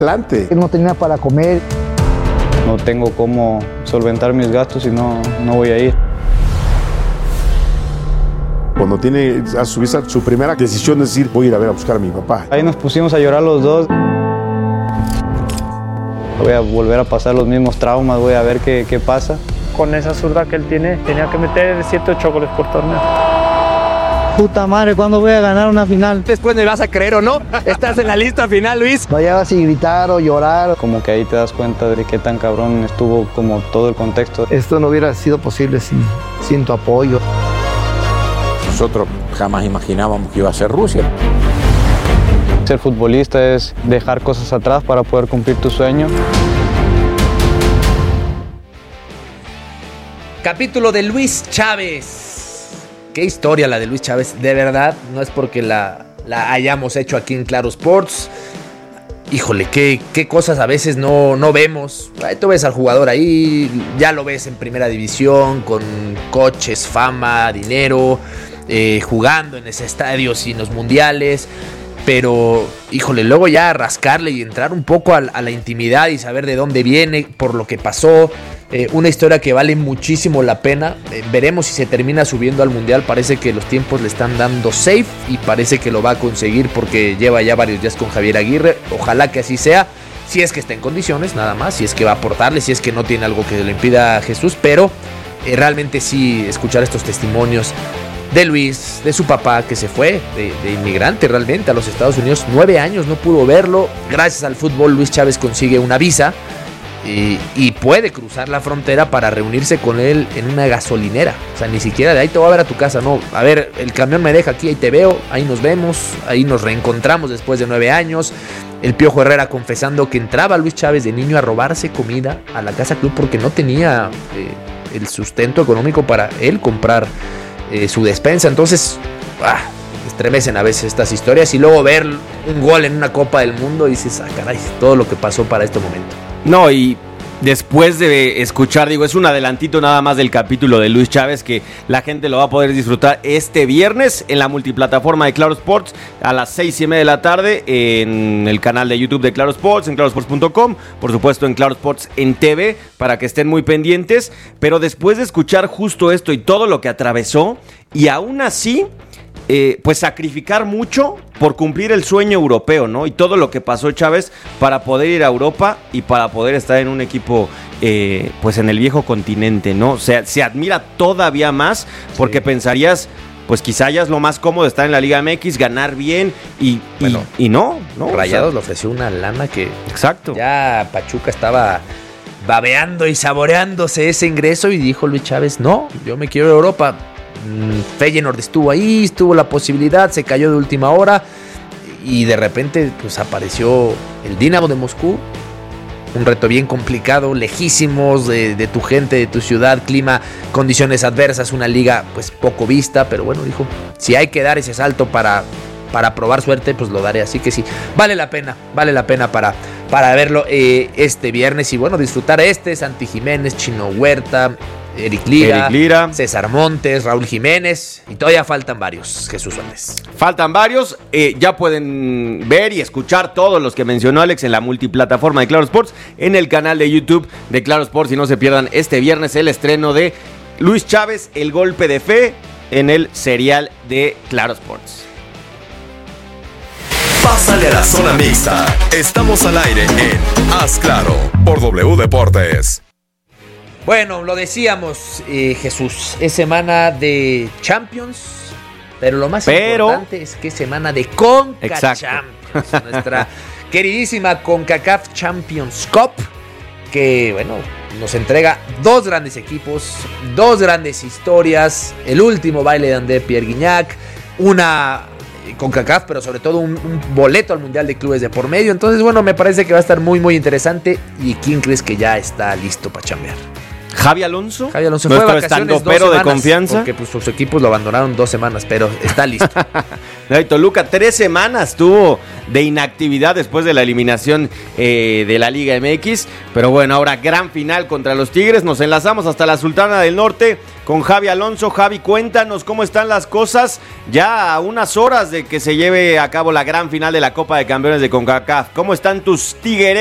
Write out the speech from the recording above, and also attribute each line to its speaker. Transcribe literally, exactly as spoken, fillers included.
Speaker 1: Adelante.
Speaker 2: No tenía para comer.
Speaker 3: No tengo cómo solventar mis gastos y no, no voy a ir.
Speaker 1: Cuando tiene a su vista su primera decisión de decir, voy a ir a ver a buscar a mi papá.
Speaker 3: Ahí nos pusimos a llorar los dos. Voy a volver a pasar los mismos traumas, voy a ver qué, qué pasa.
Speaker 4: Con esa zurda que él tiene, tenía que meter siete o ocho goles por torneo.
Speaker 2: Puta madre, ¿cuándo voy a ganar una final?
Speaker 5: Después me vas a creer o no, estás en la lista final, Luis.
Speaker 2: Vayas y gritar o llorar.
Speaker 3: Como que ahí te das cuenta de qué tan cabrón estuvo como todo el contexto.
Speaker 2: Esto no hubiera sido posible sin, sin tu apoyo.
Speaker 6: Nosotros jamás imaginábamos que iba a ser Rusia.
Speaker 3: Ser futbolista es dejar cosas atrás para poder cumplir tu sueño.
Speaker 5: Capítulo de Luis Chávez. Qué historia la de Luis Chávez, de verdad, no es porque la, la hayamos hecho aquí en Claro Sports. Híjole, qué, qué cosas a veces no, no vemos. Ahí tú ves al jugador ahí, ya lo ves en primera división, con coches, fama, dinero, eh, jugando en ese estadio y en los mundiales. Pero, híjole, luego ya rascarle y entrar un poco a, a la intimidad y saber de dónde viene, por lo que pasó. Eh, una historia que vale muchísimo la pena. Eh, veremos si se termina subiendo al mundial. Parece que los tiempos le están dando safe y parece que lo va a conseguir porque lleva ya varios días con Javier Aguirre. Ojalá que así sea. Si es que está en condiciones, nada más. Si es que va a aportarle, si es que no tiene algo que le impida a Jesús. Pero eh, realmente sí, escuchar estos testimonios de Luis, de su papá que se fue de, de inmigrante realmente a los Estados Unidos. Nueve años, no pudo verlo. Gracias al fútbol, Luis Chávez consigue una visa. Y, y puede cruzar la frontera para reunirse con él en una gasolinera. O sea, ni siquiera de ahí te voy a ver a tu casa, no. A ver, el camión me deja aquí, ahí te veo, ahí nos vemos, ahí nos reencontramos después de nueve años. El Piojo Herrera confesando que entraba Luis Chávez de niño a robarse comida a la Casa Club porque no tenía eh, el sustento económico para él comprar eh, su despensa. Entonces, ah, estremecen a veces estas historias. Y luego ver un gol en una Copa del Mundo y dices, ah, caray, todo lo que pasó para este momento.
Speaker 7: No, y después de escuchar, digo, es un adelantito nada más del capítulo de Luis Chávez que la gente lo va a poder disfrutar este viernes en la multiplataforma de Claro Sports a las seis y media de la tarde en el canal de YouTube de Claro Sports, en claro sports punto com, por supuesto en Claro Sports en T V, para que estén muy pendientes. Pero después de escuchar justo esto y todo lo que atravesó, y aún así, Eh, pues sacrificar mucho por cumplir el sueño europeo, ¿no? Y todo lo que pasó Chávez para poder ir a Europa y para poder estar en un equipo, eh, pues en el viejo continente, ¿no? O sea, se admira todavía más porque sí. Pensarías, pues quizá ya es lo más cómodo estar en la Liga M X, ganar bien y, bueno, y, y no, ¿no?
Speaker 5: Rayados
Speaker 7: o sea,
Speaker 5: le ofreció una lana que...
Speaker 7: Exacto.
Speaker 5: Ya Pachuca estaba babeando y saboreándose ese ingreso y dijo Luis Chávez, no, yo me quiero a Europa. Feyenoord estuvo ahí, estuvo la posibilidad, se cayó de última hora y de repente pues apareció el Dinamo de Moscú, un reto bien complicado, lejísimos de, de tu gente, de tu ciudad, clima, condiciones adversas, una liga pues poco vista, pero bueno, dijo, si hay que dar ese salto para, para probar suerte, pues lo daré, así que sí, vale la pena, vale la pena para, para verlo eh, este viernes y bueno, disfrutar este, Santi Jiménez, Chino Huerta, Eric Lira,
Speaker 7: Eric Lira,
Speaker 5: César Montes, Raúl Jiménez y todavía faltan varios, Jesús Suárez.
Speaker 7: Faltan varios, eh, ya pueden ver y escuchar todos los que mencionó Alex en la multiplataforma de Claro Sports, en el canal de YouTube de Claro Sports y no se pierdan este viernes el estreno de Luis Chávez, El Golpe de Fe, en el serial de Claro Sports.
Speaker 8: Pásale a la zona mixta, estamos al aire en Haz Claro por W Deportes.
Speaker 5: Bueno, lo decíamos, eh, Jesús, es semana de Champions, pero lo más pero... importante es que es semana de Conca Champions, nuestra queridísima CONCACAF Champions Cup, que, bueno, nos entrega dos grandes equipos, dos grandes historias, el último baile de André Pierre Guignac, una CONCACAF, pero sobre todo un, un boleto al Mundial de Clubes de por medio. Entonces, bueno, me parece que va a estar muy, muy interesante. ¿Y quién crees que ya está listo para chambear?
Speaker 7: Javi Alonso.
Speaker 5: Javi Alonso fue de
Speaker 7: nuestro
Speaker 5: vacaciones dos
Speaker 7: estandopero de
Speaker 5: semanas,
Speaker 7: confianza.
Speaker 5: porque pues, sus equipos lo abandonaron dos semanas, pero está listo.
Speaker 7: No, Toluca tres semanas tuvo de inactividad después de la eliminación eh, de la Liga M X. Pero bueno, ahora gran final contra los Tigres. Nos enlazamos hasta la Sultana del Norte con Javi Alonso. Javi, cuéntanos cómo están las cosas ya a unas horas de que se lleve a cabo la gran final de la Copa de Campeones de CONCACAF. ¿Cómo están tus Tigres?